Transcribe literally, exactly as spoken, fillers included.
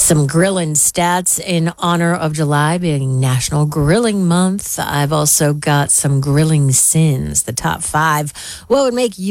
Some grilling stats in honor of July being National Grilling Month. I've also got some grilling sins, the top five. What would make you